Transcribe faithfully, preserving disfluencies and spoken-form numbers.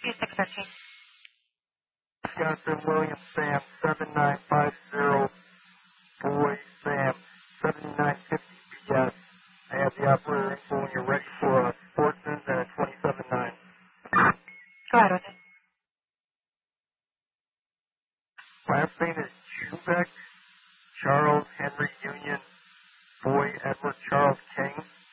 six thirteen. Wisconsin William Sam seven nine five zero, Boy Sam seventy-nine fifty B S. I have the operator info when you're ready for a Sportsman and a twenty-seven nine. Go ahead with it. Last name is Jubeck, Charles Henry Union, Boy Edward Charles King.